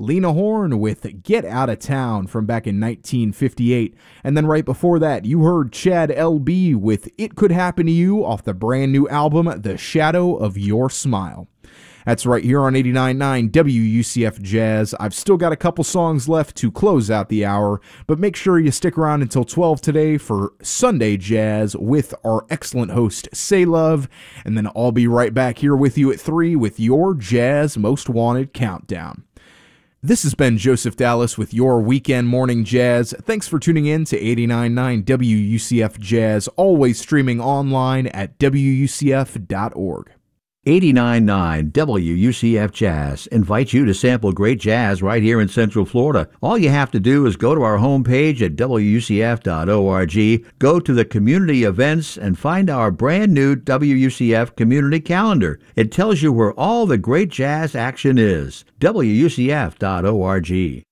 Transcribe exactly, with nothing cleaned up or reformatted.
Lena Horne with Get Out of Town from back in nineteen fifty-eight. And then right before that, you heard Chad L B with It Could Happen to You off the brand new album, The Shadow of Your Smile. That's right here on eighty-nine point nine W U C F Jazz. I've still got a couple songs left to close out the hour, but make sure you stick around until twelve today for Sunday Jazz with our excellent host, Say Love, and then I'll be right back here with you at three with your Jazz Most Wanted Countdown. This has been Joseph Dallas with your Weekend Morning Jazz. Thanks for tuning in to eighty-nine point nine W U C F Jazz, always streaming online at W U C F dot org. eighty-nine point nine W U C F Jazz invites you to sample great jazz right here in Central Florida. All you have to do is go to our homepage at W U C F dot org, go to the community events, and find our brand new W U C F community calendar. It tells you where all the great jazz action is. W U C F dot org.